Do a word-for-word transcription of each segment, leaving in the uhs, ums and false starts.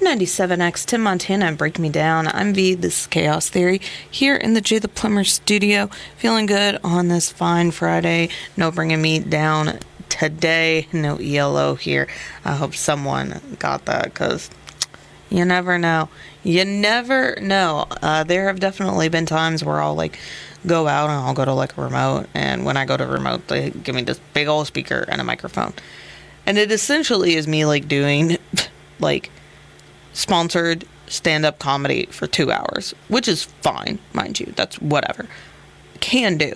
ninety-seven X, Tim Montana and Break Me Down. I'm V, this is Chaos Theory, here in the Jay the Plumber studio, feeling good on this fine Friday. No bringing me down today, no E L O here. I hope someone got that, because you never know. You never know. Uh, there have definitely been times where I'll, like, go out and I'll go to, like, a remote, and when I go to remote, they give me this big old speaker and a microphone. And it essentially is me, like, doing, like, sponsored stand-up comedy for two hours, which is fine, mind you. That's whatever. Can do.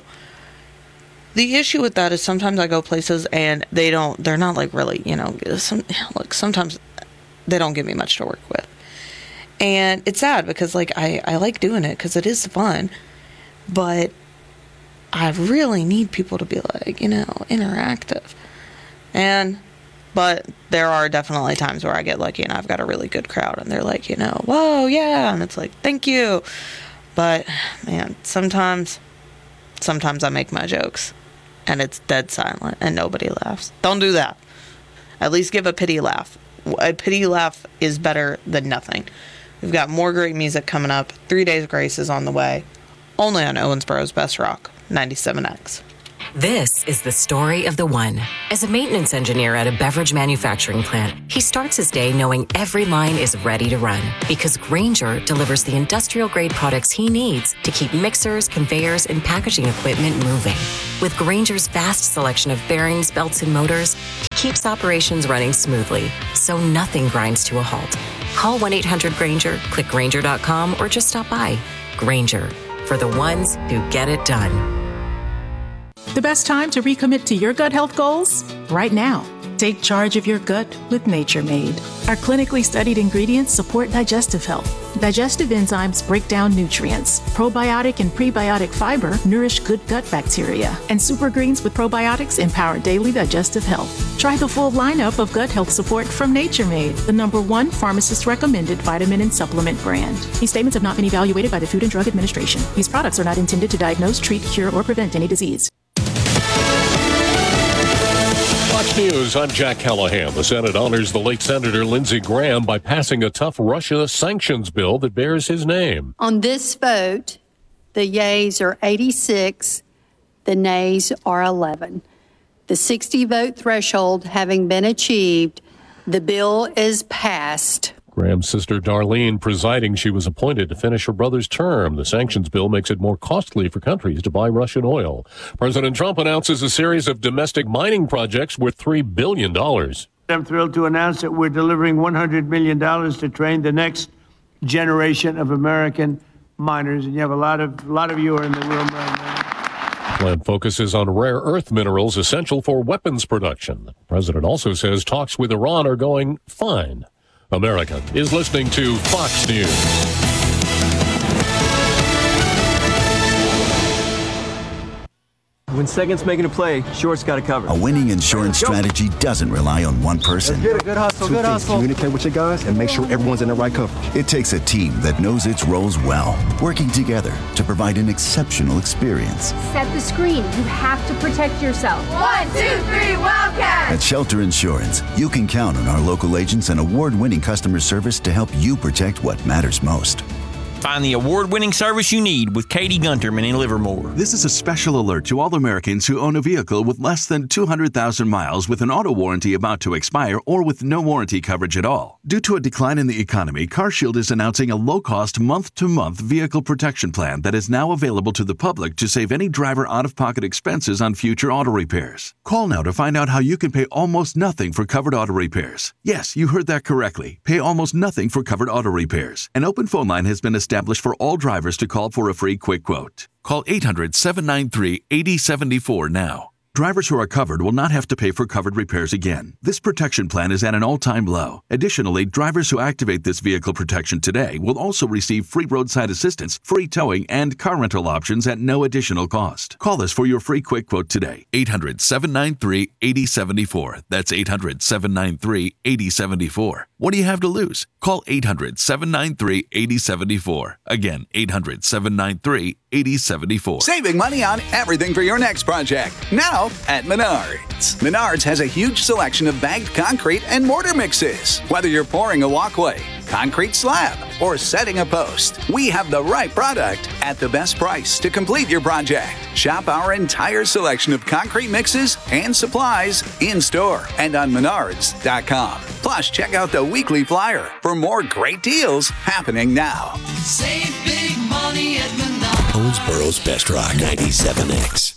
The issue with that is sometimes I go places and they don't, they're not, like, really, you know, some, like, sometimes they don't give me much to work with. And it's sad because, like, I, I like doing it because it is fun, but I really need people to be, like, you know, interactive. And But there are definitely times where I get lucky and I've got a really good crowd and they're like, you know, whoa, yeah. And it's like, thank you. But, man, sometimes, sometimes I make my jokes and it's dead silent and nobody laughs. Don't do that. At least give a pity laugh. A pity laugh is better than nothing. We've got more great music coming up. Three Days Grace is on the way. Only on Owensboro's Best Rock, ninety-seven X. This is the story of the one. As a maintenance engineer at a beverage manufacturing plant, he starts his day knowing every line is ready to run because Grainger delivers the industrial-grade products he needs to keep mixers, conveyors, and packaging equipment moving. With Grainger's vast selection of bearings, belts, and motors, he keeps operations running smoothly, so nothing grinds to a halt. Call one eight hundred Grainger, click Grainger dot com, or just stop by. Grainger, for the ones who get it done. The best time to recommit to your gut health goals? Right now. Take charge of your gut with Nature Made. Our clinically studied ingredients support digestive health. Digestive enzymes break down nutrients. Probiotic and prebiotic fiber nourish good gut bacteria. And super greens with probiotics empower daily digestive health. Try the full lineup of gut health support from Nature Made, the number one pharmacist-recommended vitamin and supplement brand. These statements have not been evaluated by the Food and Drug Administration. These products are not intended to diagnose, treat, cure, or prevent any disease. Fox News, I'm Jack Callahan. The Senate honors the late Senator Lindsey Graham by passing a tough Russia sanctions bill that bears his name. On this vote, the yeas are eighty-six, the nays are eleven. The sixty vote threshold having been achieved, the bill is passed. Graham's sister Darlene presiding. She was appointed to finish her brother's term. The sanctions bill makes it more costly for countries to buy Russian oil. President Trump announces a series of domestic mining projects worth three billion dollars. I'm thrilled to announce that we're delivering one hundred million dollars to train the next generation of American miners. And you have a lot of, a lot of you are in the room right now. The plan focuses on rare earth minerals essential for weapons production. The president also says talks with Iran are going fine. America is listening to Fox News. When second's making a play, short's got to cover. A winning insurance strategy doesn't rely on one person. Let's get it. Good hustle, Two good things. hustle. Communicate with your guys and make sure everyone's in the right coverage. It takes a team that knows its roles well, working together to provide an exceptional experience. Set the screen. You have to protect yourself. One, two, three, Wildcat! At Shelter Insurance, you can count on our local agents and award-winning customer service to help you protect what matters most. Find the award-winning service you need with Katie Gunterman in Livermore. This is a special alert to all Americans who own a vehicle with less than two hundred thousand miles with an auto warranty about to expire or with no warranty coverage at all. Due to a decline in the economy, CarShield is announcing a low-cost month-to-month vehicle protection plan that is now available to the public to save any driver out-of-pocket expenses on future auto repairs. Call now to find out how you can pay almost nothing for covered auto repairs. Yes, you heard that correctly. Pay almost nothing for covered auto repairs. An open phone line has been established for all drivers to call for a free quick quote. Call eight hundred, seven nine three, eight zero seven four now. Drivers who are covered will not have to pay for covered repairs again. This protection plan is at an all-time low. Additionally, drivers who activate this vehicle protection today will also receive free roadside assistance, free towing, and car rental options at no additional cost. Call us for your free quick quote today. eight hundred, seven nine three, eight zero seven four. That's eight hundred, seven nine three, eight zero seven four. What do you have to lose? Call eight hundred, seven nine three, eight zero seven four. Again, eight hundred, seven nine three, eight zero seven four. Saving money on everything for your next project. Now at Menards. Menards has a huge selection of bagged concrete and mortar mixes. Whether you're pouring a walkway, concrete slab, or setting a post, we have the right product at the best price to complete your project. Shop our entire selection of concrete mixes and supplies in-store and on menards dot com. Plus, check out the weekly flyer for more great deals happening now. Save big money at Menards. Owensboro's Best Rock ninety-seven X.